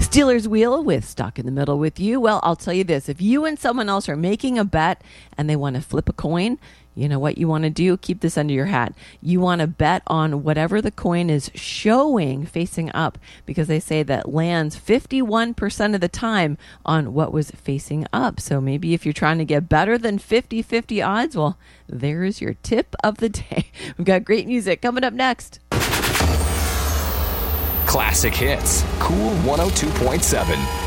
Steelers Wheel with Stock in the Middle with you. Well, I'll tell you this. If you and someone else are making a bet and they want to flip a coin, you know what you want to do? Keep this under your hat. You want to bet on whatever the coin is showing facing up, because they say that lands 51% of the time on what was facing up. So maybe if you're trying to get better than 50-50 odds, well, there's your tip of the day. We've got great music coming up next. Classic hits. Cool 102.7.